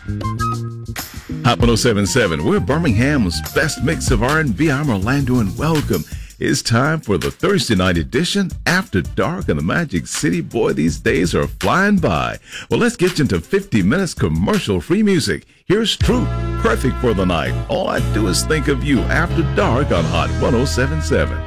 Hot 1077, we're Birmingham's best mix of R&B. I'm Orlando, and welcome. It's time for the Thursday night edition, After Dark in the Magic City. Boy, these days are flying by. Well, let's get into 50 minutes commercial-free music. Here's Troop, perfect for the night. All I do is think of you, After Dark on Hot 1077.